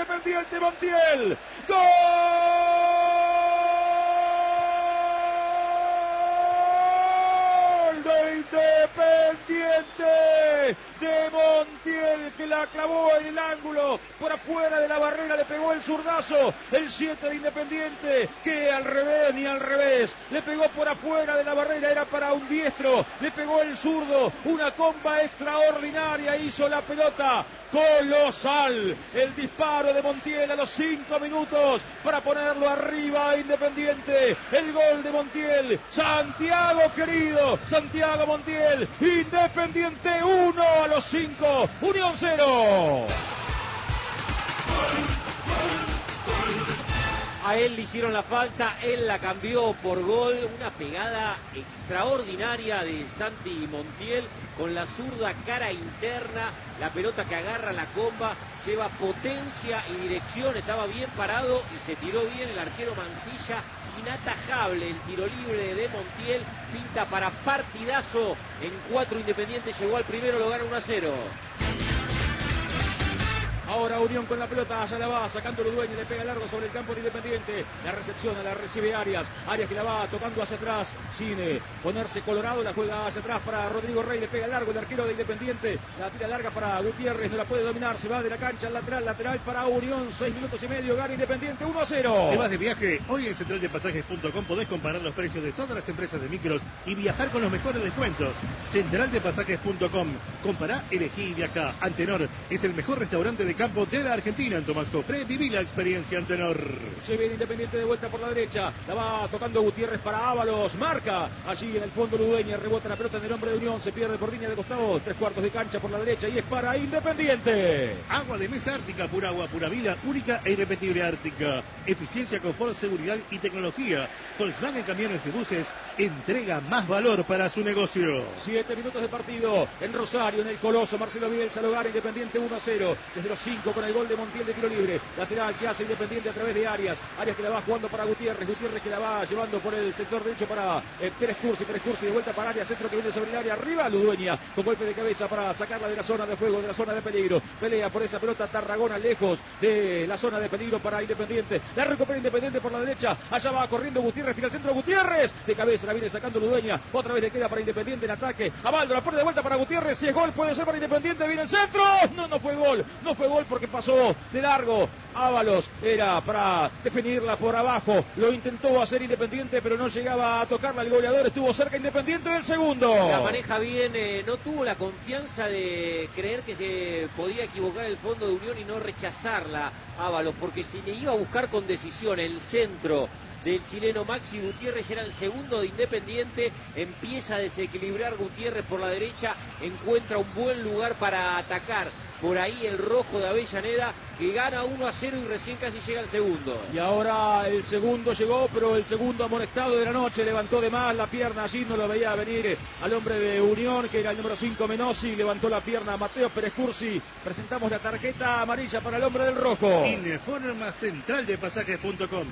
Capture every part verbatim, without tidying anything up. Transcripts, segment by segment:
Independiente Montiel. ¡Gol de Independiente! De Montiel, que la clavó en el ángulo, por afuera de la barrera, le pegó el zurdazo, el siete de Independiente, que al revés ni al revés, le pegó por afuera de la barrera, era para un diestro, le pegó el zurdo, una comba extraordinaria, hizo la pelota, colosal, el disparo de Montiel a los cinco minutos, para ponerlo arriba a Independiente, el gol de Montiel, Santiago querido, Santiago Montiel, Independiente uno a los cinco, Unión cero. A él le hicieron la falta, él la cambió por gol, una pegada extraordinaria de Santi Montiel con la zurda cara interna, la pelota que agarra la comba, lleva potencia y dirección, estaba bien parado y se tiró bien el arquero Mancilla, inatajable el tiro libre de Montiel, pinta para partidazo, en cuatro Independiente llegó al primero, lo gana uno a cero. Ahora Unión con la pelota, allá la va, sacando el dueño, le pega largo sobre el campo de Independiente, la recepciona, la recibe Arias, Arias que la va tocando hacia atrás, sin eh, ponerse colorado, la juega hacia atrás para Rodrigo Rey, le pega largo el arquero de Independiente, la tira larga para Gutiérrez, no la puede dominar, se va de la cancha al lateral, lateral para Unión, seis minutos y medio, gana Independiente uno a cero. ¿Te vas de viaje? Hoy en central de pasajes punto com podés comparar los precios de todas las empresas de micros y viajar con los mejores descuentos. central de pasajes punto com, compará, elegí y viajá. Antenor es el mejor restaurante de campo de la Argentina. En Tomás Cofré, viví la experiencia Antenor. Se viene Independiente de vuelta por la derecha, la va tocando Gutiérrez para Ábalos, marca allí en el fondo Ludueña, rebota la pelota en el hombre de Unión, se pierde por línea de costado, tres cuartos de cancha por la derecha y es para Independiente. Agua de mesa Ártica, pura agua, pura vida, única e irrepetible Ártica. Eficiencia, confort, seguridad y tecnología. Volkswagen Camiones y Buses entrega más valor para su negocio. Siete minutos de partido en Rosario, en el Coloso, Marcelo Bielsa lo gana Independiente uno a cero, desde los cinco con el gol de Montiel de tiro libre, lateral que hace Independiente a través de Arias, Arias que la va jugando para Gutiérrez, Gutiérrez que la va llevando por el sector derecho para eh, Pérez Cursi, Pérez Cursi de vuelta para Arias, centro que viene sobre el área, arriba Ludueña, con golpe de cabeza para sacarla de la zona de fuego, de la zona de peligro, pelea por esa pelota Tarragona lejos de la zona de peligro para Independiente, la recupera Independiente por la derecha, allá va corriendo Gutiérrez, tira el centro Gutiérrez, de cabeza la viene sacando Ludueña, otra vez le queda para Independiente en ataque, Abaldo la pone de vuelta para Gutiérrez, si es gol puede ser para Independiente, viene el centro, no, no fue gol, no fue gol porque pasó de largo, Ábalos era para definirla por abajo, lo intentó hacer Independiente pero no llegaba a tocarla, el goleador estuvo cerca Independiente del segundo. La maneja bien, eh, no tuvo la confianza de creer que se podía equivocar el fondo de Unión y no rechazarla Ábalos, porque si le iba a buscar con decisión el centro del chileno Maxi Gutiérrez, era el segundo de Independiente, empieza a desequilibrar Gutiérrez por la derecha, encuentra un buen lugar para atacar, por ahí el rojo de Avellaneda, que gana uno a cero y recién casi llega el segundo. Y ahora el segundo llegó, pero el segundo amonestado de la noche, levantó de más la pierna, allí no lo veía venir al hombre de Unión, que era el número cinco Menossi, levantó la pierna Mateo Pérez Cursi, presentamos la tarjeta amarilla para el hombre del rojo. Informa central de pasajes punto com.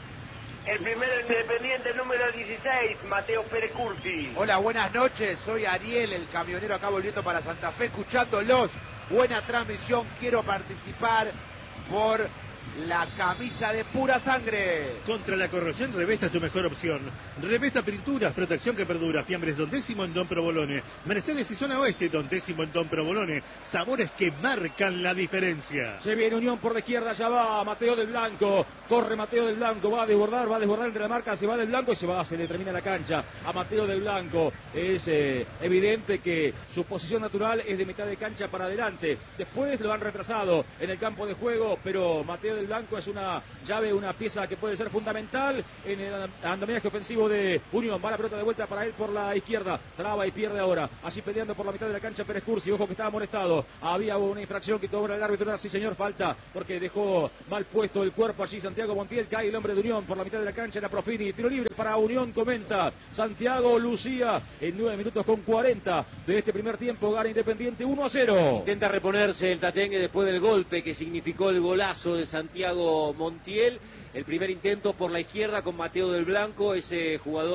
El primero Independiente, número dieciséis, Mateo Pérez Cursi. Hola, buenas noches, soy Ariel, el camionero acá volviendo para Santa Fe, escuchándolos. Buena transmisión, quiero participar por la camisa de pura sangre. Contra la corrosión, Revesta es tu mejor opción. Revesta Pinturas, protección que perdura. Fiambres Don Décimo en Don Provolone. Mercedes y Zona Oeste, Don Décimo en Don Provolone. Sabores que marcan la diferencia. Se viene Unión por la izquierda, ya va Mateo del Blanco. Corre Mateo del Blanco, va a desbordar, va a desbordar entre la marca, se va del Blanco y se va, se le termina la cancha a Mateo del Blanco. Es eh, evidente que su posición natural es de mitad de cancha para adelante. Después lo han retrasado en el campo de juego, pero Mateo del Blanco es una llave, una pieza que puede ser fundamental en el andamiaje ofensivo de Unión. Va la pelota de vuelta para él por la izquierda, traba y pierde ahora, allí peleando por la mitad de la cancha Pérez Cursi, ojo que estaba molestado, había una infracción que cobra el árbitro, sí señor, falta, porque dejó mal puesto el cuerpo allí Santiago Montiel, cae el hombre de Unión por la mitad de la cancha, era Profini, tiro libre para Unión, comenta Santiago Lucía, en nueve minutos con cuarenta de este primer tiempo, gana Independiente uno a cero. Intenta reponerse el Tatengue después del golpe que significó el golazo de Santiago Montiel. El primer intento por la izquierda con Mateo del Blanco, ese jugador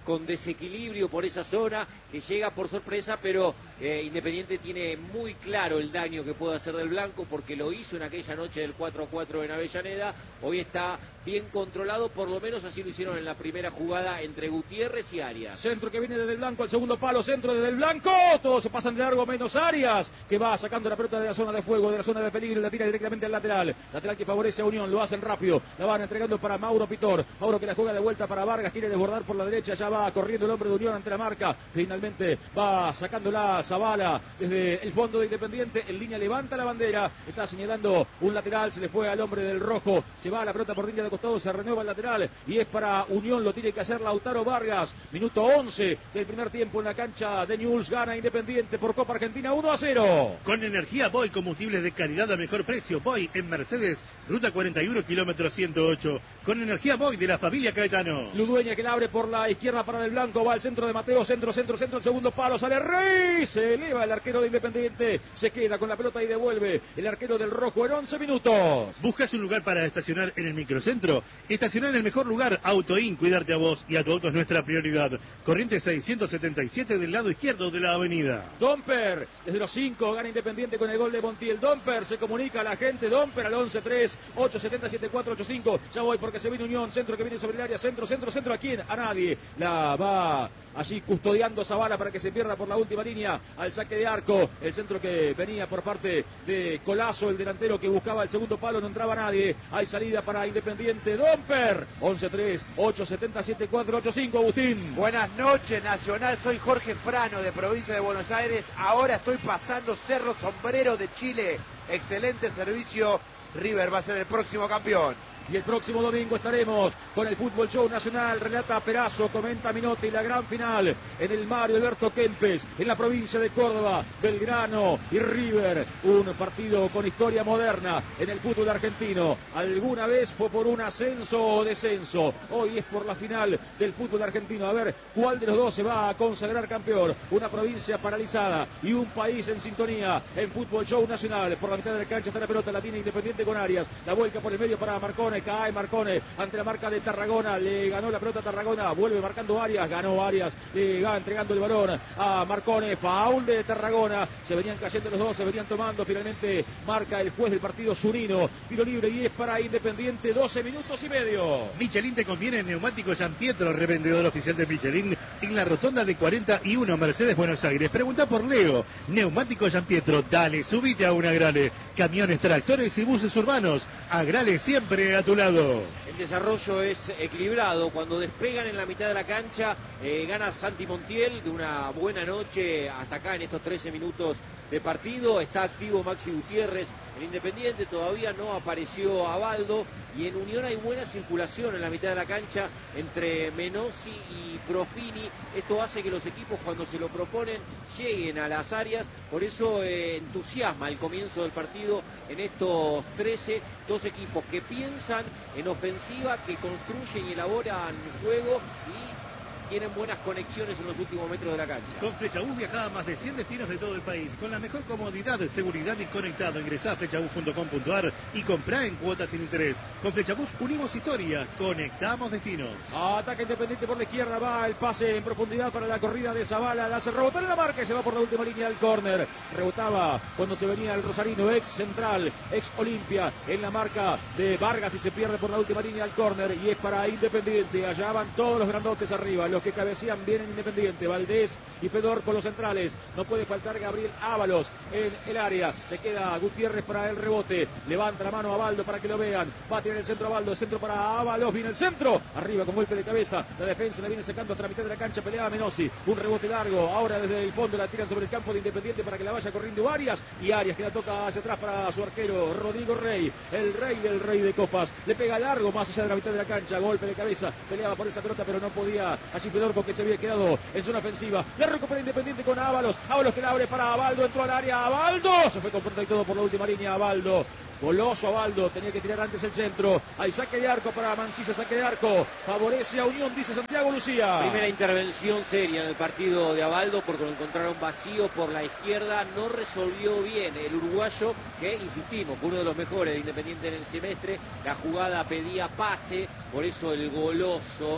con desequilibrio por esa zona, que llega por sorpresa, pero eh, Independiente tiene muy claro el daño que puede hacer del blanco, porque lo hizo en aquella noche del cuatro a cuatro en Avellaneda. Hoy está bien controlado, por lo menos así lo hicieron en la primera jugada entre Gutiérrez y Arias. Centro que viene desde el blanco al segundo palo, centro desde el blanco, todos se pasan de largo menos Arias, que va sacando la pelota de la zona de fuego, de la zona de peligro, y la tira directamente al lateral, lateral que favorece a Unión, lo hacen rápido, la van entregando para Mauro Pitor, Mauro que la juega de vuelta para Vargas, quiere desbordar por la derecha, ya va corriendo el hombre de Unión ante la marca, finalmente va sacándola Zavala desde el fondo de Independiente, en línea levanta la bandera, está señalando un lateral, se le fue al hombre del rojo, se va la pelota por línea de costado, se renueva el lateral y es para Unión, lo tiene que hacer Lautaro Vargas. Minuto once del primer tiempo en la cancha de Newell's, gana Independiente por Copa Argentina uno a cero. Con energía Boy, combustibles de calidad a mejor precio. Boy en Mercedes, ruta cuarenta y uno, kilómetro ciento ocho. Con energía Boy de la familia Caetano. Ludueña que la abre por la izquierda para Del Blanco, va al centro de Mateo, centro, centro, centro, el segundo palo, sale Rey, se eleva el arquero de Independiente, se queda con la pelota y devuelve el arquero del rojo en once minutos. ¿Buscas un lugar para estacionar en el microcentro? Estacionar en el mejor lugar, Autoin, cuidarte a vos y a tu auto es nuestra prioridad. Corrientes seiscientos setenta y siete del lado izquierdo de la avenida. Domper, desde los cinco, gana Independiente con el gol de Montiel. Domper, se comunica a la gente, Domper al once tres, ocho siete siete cuatro ocho cinco. Ya voy porque se viene Unión, centro que viene sobre el área, centro, centro, centro, ¿a quién? A nadie. La va allí custodiando Zavala para que se pierda por la última línea al saque de arco. El centro que venía por parte de Colazo, el delantero que buscaba el segundo palo, no entraba nadie. Hay salida para Independiente, Domper, once tres, ocho siete siete cuatro ocho cinco, Agustín. Buenas noches, Nacional. Soy Jorge Frano, de provincia de Buenos Aires. Ahora estoy pasando Cerro Sombrero de Chile. Excelente servicio. River va a ser el próximo campeón. Y el próximo domingo estaremos con el Fútbol Show Nacional. Relata Perazo, comenta Minotti, la gran final en el Mario Alberto Kempes, en la provincia de Córdoba. Belgrano y River, un partido con historia moderna en el fútbol argentino. Alguna vez fue por un ascenso o descenso, hoy es por la final del fútbol argentino. A ver cuál de los dos se va a consagrar campeón. Una provincia paralizada y un país en sintonía en Fútbol Show Nacional. Por la mitad de la cancha está la pelota, la tiene Independiente con Arias, la vuelca por el medio para Marcone. Cae Marcone ante la marca de Tarragona, le ganó la pelota a Tarragona, vuelve marcando Arias, ganó Arias, le va entregando el balón a Marcone, faul de Tarragona, se venían cayendo los dos, se venían tomando, finalmente marca el juez del partido Zunino, tiro libre y es para Independiente, doce minutos y medio. Michelin te conviene en Neumático San Pietro, revendedor oficial de Michelin, en la rotonda de cuarenta y uno, Mercedes, Buenos Aires. Pregunta por Leo, Neumático San Pietro, dale, subite a una Agrale, camiones, tractores y buses urbanos, Agrale siempre a tu lado. El desarrollo es equilibrado. Cuando despegan en la mitad de la cancha, eh, gana Santi Montiel de una buena noche hasta acá en estos trece minutos de partido. Está activo Maxi Gutiérrez. El Independiente todavía no apareció Abaldo y en Unión hay buena circulación en la mitad de la cancha entre Menossi y Profini. Esto hace que los equipos, cuando se lo proponen, lleguen a las áreas. Por eso eh, entusiasma el comienzo del partido en estos trece, dos equipos que piensan en ofensiva, que construyen y elaboran juego y tienen buenas conexiones en los últimos metros de la cancha. Con Flechabús viaja a más de cien destinos de todo el país, con la mejor comodidad, seguridad y conectado. Ingresá a flechabús punto com punto ar y comprá en cuotas sin interés. Con Flechabús unimos historias, conectamos destinos. Ataque Independiente por la izquierda, va el pase en profundidad para la corrida de Zavala, la hace rebotar en la marca y se va por la última línea del córner. Rebotaba cuando se venía el rosarino, ex central, ex Olimpia, en la marca de Vargas y se pierde por la última línea del córner y es para Independiente. Allá van todos los grandotes arriba, los que cabecean bien en Independiente, Valdés y Fedor con los centrales, no puede faltar Gabriel Ábalos en el área, se queda Gutiérrez para el rebote, levanta la mano a Baldo para que lo vean, va a tirar el centro a Baldo, el centro para Ábalos, viene el centro, arriba con golpe de cabeza, la defensa la viene sacando hasta la mitad de la cancha, pelea Menossi, un rebote largo, ahora desde el fondo la tiran sobre el campo de Independiente para que la vaya corriendo Arias, y Arias que la toca hacia atrás para su arquero Rodrigo Rey, el rey del rey de copas, le pega largo más allá de la mitad de la cancha, golpe de cabeza, peleaba por esa pelota pero no podía, allí Fedor porque se había quedado en zona ofensiva, la recupera Independiente con Ábalos, Ábalos que la abre para Abaldo, entró al área, Abaldo, se fue con y todo por la última línea, Abaldo, goloso Abaldo, tenía que tirar antes el centro, hay saque de arco para Mancilla, saque de arco, favorece a Unión, dice Santiago Lucía. Primera intervención seria en el partido de Abaldo porque lo encontraron vacío por la izquierda, no resolvió bien el uruguayo, que insistimos, fue uno de los mejores de Independiente en el semestre, la jugada pedía pase, por eso el goloso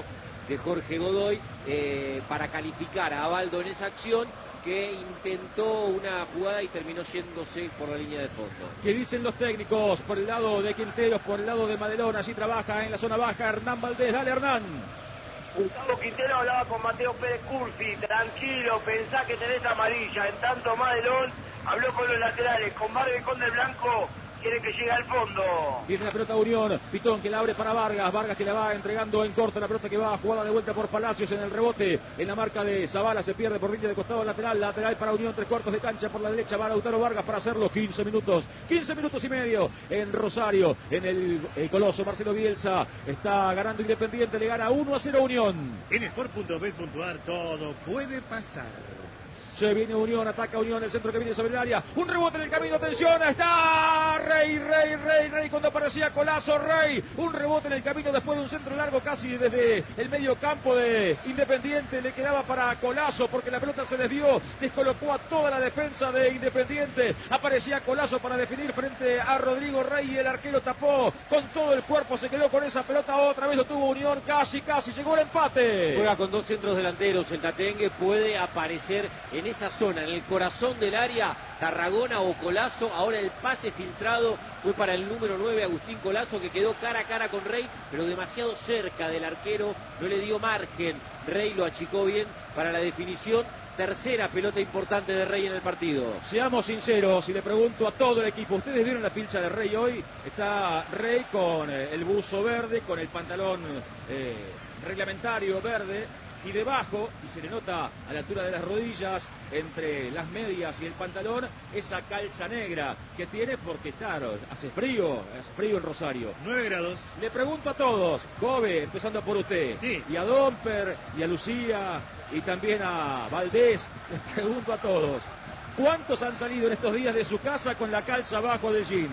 de Jorge Godoy eh, para calificar a Abaldo en esa acción, que intentó una jugada y terminó yéndose por la línea de fondo. ¿Qué dicen los técnicos? Por el lado de Quinteros, por el lado de Madelón, allí trabaja en la zona baja Hernán Valdés. Dale, Hernán. Gustavo Quintero hablaba con Mateo Pérez Cursi, tranquilo, pensá que tenés amarilla. En tanto Madelón habló con los laterales, con Vargas y con Del Blanco, quiere que llegue al fondo. Tiene la pelota Unión, Pitón que la abre para Vargas, Vargas que la va entregando en corto, la pelota que va jugada de vuelta por Palacios en el rebote, en la marca de Zavala, se pierde por línea de costado lateral, lateral para Unión, tres cuartos de cancha por la derecha, va Lautaro Vargas para hacerlo, quince minutos, quince minutos y medio en Rosario, en el, el Coloso, Marcelo Bielsa está ganando Independiente, le gana uno a cero Unión. En sport punto bet punto ar todo puede pasar. Se viene Unión, ataca Unión, el centro que viene sobre el área, un rebote en el camino, atención, está Rey, Rey, Rey, Rey, cuando aparecía Colazo, Rey, un rebote en el camino después de un centro largo casi desde el medio campo de Independiente, le quedaba para Colazo porque la pelota se desvió, descolocó a toda la defensa de Independiente, aparecía Colazo para definir frente a Rodrigo Rey y el arquero tapó con todo el cuerpo, se quedó con esa pelota, otra vez lo tuvo Unión, casi, casi, llegó el empate. Juega con dos centros delanteros, el Tatengue puede aparecer en en esa zona, en el corazón del área, Tarragona o Colazo. Ahora el pase filtrado fue para el número nueve, Agustín Colazo, que quedó cara a cara con Rey, pero demasiado cerca del arquero, no le dio margen. Rey lo achicó bien para la definición. Tercera pelota importante de Rey en el partido. Seamos sinceros y le pregunto a todo el equipo, ¿ustedes vieron la pilcha de Rey hoy? Está Rey con eh, el buzo verde, con el pantalón eh, reglamentario verde, y debajo, y se le nota a la altura de las rodillas, entre las medias y el pantalón, esa calza negra que tiene porque, claro, hace frío, hace frío en Rosario. nueve grados. Le pregunto a todos, Kobe, empezando por usted, sí. Y a Domper, y a Lucía, y también a Valdés, les pregunto a todos, ¿cuántos han salido en estos días de su casa con la calza abajo del jean?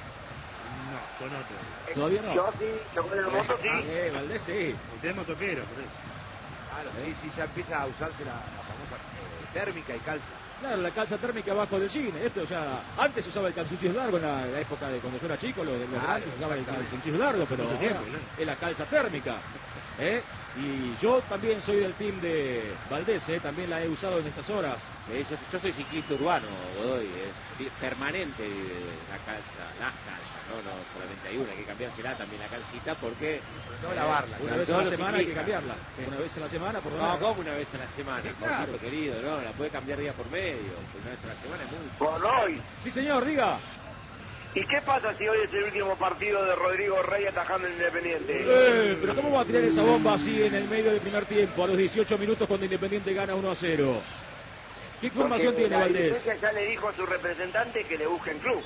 No, yo no. Te... ¿Todavía no? Yo sí, yo con el moto sí. Eh, Valdés sí. Usted es motoquero, por eso. Claro, sí, sí, ya empieza a usarse la, la famosa eh, térmica y calza. Claro, la calza térmica abajo del jean. Esto ya, antes se usaba el calzoncillo largo en la, la época de cuando yo era chico, los, los Claro, grandes se usaba el calzoncillo largo, Hace pero mucho ahora tiempo, ¿no? es la calza térmica. ¿eh? Y yo también soy del team de Valdés, ¿eh? También la he usado en estas horas. Eh, yo, yo soy ciclista urbano, Godoy, es permanente la calza, las calzas, no, no, solamente hay una, hay que cambiársela también la calcita porque... Sobre todo lavarla. Una Sobre vez a todo la los semana hay que ciclistas. cambiarla. Sí. Una vez a la semana, por lo No, menos. como una vez a la semana, Claro. Jorgito querido, no, la puede cambiar día por medio, una vez a la semana es mucho. Godoy. Sí, señor, diga. ¿Y qué pasa si hoy es el último partido de Rodrigo Rey atajando el Independiente? Eh, pero ¿cómo va a tirar esa bomba así en el medio del primer tiempo, a los dieciocho minutos cuando Independiente gana uno a cero? ¿Qué información Porque tiene la Valdés? dirigencia ya le dijo a su representante que le busquen club,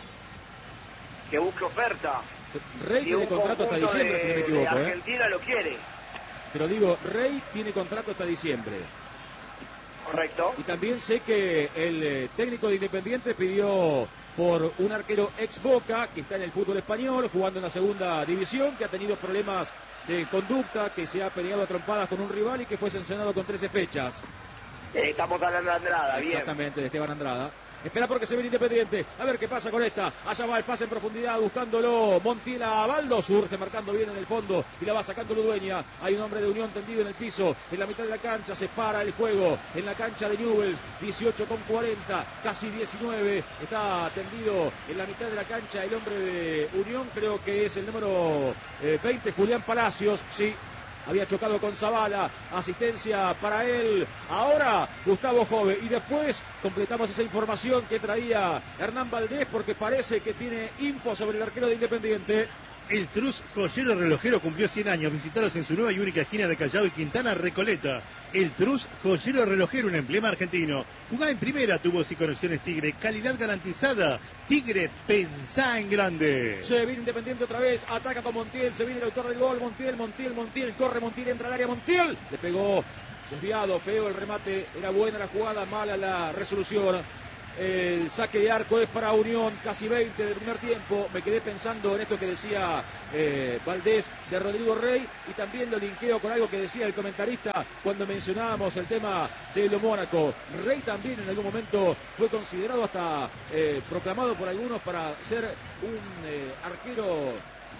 que busque oferta. Rey Y tiene un contrato hasta conjunto diciembre, de, si no me de equivoco. ¿eh? Argentina lo quiere, Pero digo, Rey tiene contrato hasta diciembre. ¿correcto? Y también sé que el eh, técnico de Independiente pidió por un arquero ex Boca, que está en el fútbol español, jugando en la segunda división, que ha tenido problemas de conducta, que se ha peleado a trompadas con un rival y que fue sancionado con trece fechas. Eh, estamos hablando de Andrada, bien. Exactamente, de Esteban Andrada. Espera porque se ve el Independiente. A ver qué pasa con esta. Allá va el pase en profundidad buscándolo Montiel a Baldo. Surge marcando bien en el fondo y la va sacando Ludueña. Hay un hombre de Unión tendido en el piso. En la mitad de la cancha se para el juego. En la cancha de Newell's. dieciocho con cuarenta. Casi diecinueve. Está tendido en la mitad de la cancha el hombre de Unión. Creo que es el número eh, veinte, Julián Palacios. Sí. Había chocado con Zavala, asistencia para él. Ahora Gustavo Jove. Y después completamos esa información que traía Hernán Valdés porque parece que tiene info sobre el arquero de Independiente. El Trus Joyero Relojero cumplió cien años. Visitaros en su nueva y única esquina de Callao y Quintana, Recoleta. El Trus Joyero Relojero, un emblema argentino. Jugá en primera, tubos y conexiones Tigre. Calidad garantizada. Tigre, pensá en grande. Se viene Independiente otra vez. Ataca con Montiel. Se viene el autor del gol. Montiel, Montiel, Montiel. Corre Montiel, entra al área Montiel. Le pegó. Desviado, feo el remate. Era buena la jugada, mala la resolución. El saque de arco es para Unión, casi veinte del primer tiempo. Me quedé pensando en esto que decía eh, Valdés de Rodrigo Rey y también lo linkeo con algo que decía el comentarista cuando mencionábamos el tema de lo Mónaco. Rey también en algún momento fue considerado hasta eh, proclamado por algunos para ser un eh, arquero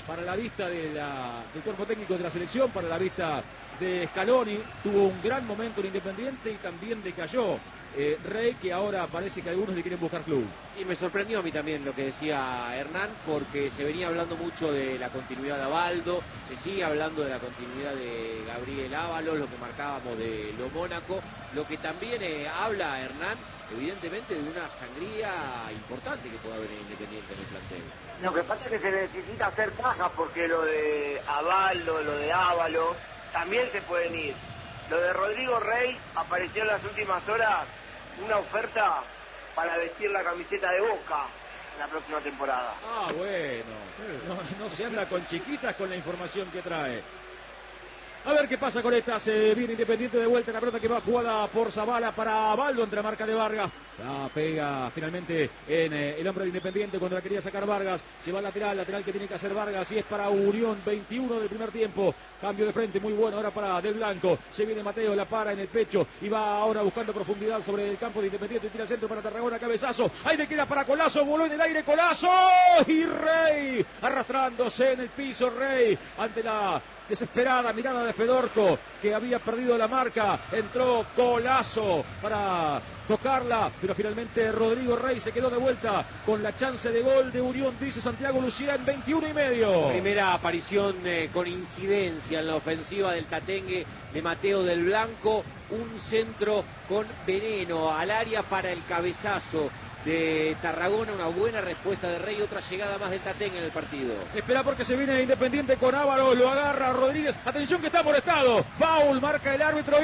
para la vista de la, del cuerpo técnico de la selección, para la vista de Scaloni. Tuvo un gran momento en Independiente y también decayó eh, Rey, que ahora parece que algunos le quieren buscar club. Sí, me sorprendió a mí también lo que decía Hernán, porque se venía hablando mucho de la continuidad de Abaldo, se sigue hablando de la continuidad de Gabriel Ábalos, lo que marcábamos de lo Mónaco, lo que también eh, habla Hernán, evidentemente, de una sangría importante que puede haber en Independiente en el plantel. Lo que pasa es que se necesita hacer caja, porque lo de Abaldo, lo de Ábalos, también se pueden ir. Lo de Rodrigo Rey apareció en las últimas horas una oferta para vestir la camiseta de Boca en la próxima temporada. Ah, bueno, no, no se anda con chiquitas con la información que trae. A ver qué pasa con esta. Se viene Independiente de vuelta. La pelota que va jugada por Zavala para Abaldo entre la marca de Vargas. La pega finalmente en eh, el hombre de Independiente cuando la quería sacar Vargas. Se va al lateral, lateral que tiene que hacer Vargas y es para Unión. veintiuno del primer tiempo. Cambio de frente muy bueno ahora para Del Blanco. Se viene Mateo, la para en el pecho y va ahora buscando profundidad sobre el campo de Independiente. Tira el centro para Tarragona, cabezazo. Ahí le queda para Colazo. Voló en el aire Colazo. Y Rey arrastrándose en el piso. Rey ante la desesperada mirada de Fedorco, que había perdido la marca. Entró Colazo para tocarla, pero finalmente Rodrigo Rey se quedó de vuelta con la chance de gol de Unión, dice Santiago Lucía, en veintiuno y medio. Primera aparición eh, con incidencia en la ofensiva del Tatengue de Mateo del Blanco. Un centro con veneno al área para el cabezazo de Tarragona, una buena respuesta de Rey, otra llegada más del Tatengue en el partido. Espera porque se viene Independiente con Ávaros, lo agarra Rodríguez, atención que está molestado, foul, marca el árbitro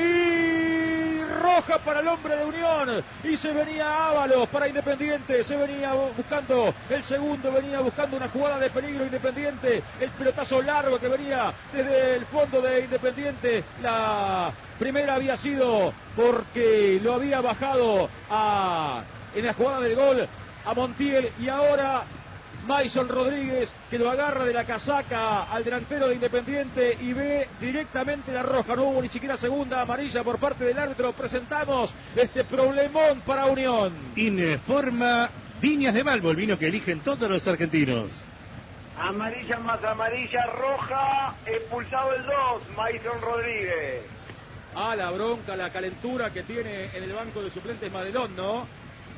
y roja para el hombre de Unión, y se venía Ávaros para Independiente, se venía buscando el segundo, venía buscando una jugada de peligro Independiente, el pelotazo largo que venía desde el fondo de Independiente, la primera había sido porque lo había bajado a... en la jugada del gol a Montiel, y ahora Mason Rodríguez que lo agarra de la casaca al delantero de Independiente y ve directamente la roja. No hubo ni siquiera segunda amarilla por parte del árbitro. Presentamos este problemón para Unión. Informa Viñas de Balbo, el vino que eligen todos los argentinos. Amarilla más amarilla, roja, expulsado el dos, Mason Rodríguez. Ah, la bronca, la calentura que tiene en el banco de suplentes Madelón, ¿no?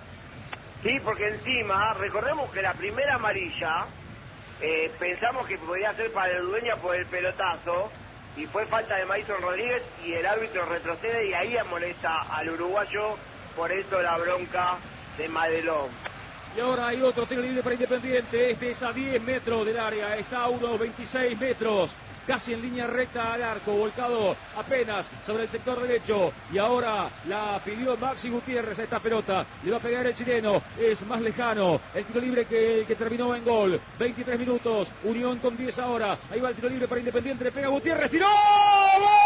Sí, porque encima, recordemos que la primera amarilla, eh, pensamos que podía ser para el Dueña por el pelotazo, y fue falta de Mason Rodríguez, y el árbitro retrocede y ahí amonesta al uruguayo, por eso la bronca de Madelón. Y ahora hay otro tiro libre para Independiente, este es a diez metros del área, está a unos veintiséis metros. Casi en línea recta al arco, volcado apenas sobre el sector derecho. Y ahora la pidió Maxi Gutiérrez a esta pelota. Le va a pegar el chileno, es más lejano. El tiro libre que, que terminó en gol. veintitrés minutos, Unión con diez ahora. Ahí va el tiro libre para Independiente, le pega Gutiérrez, tiró.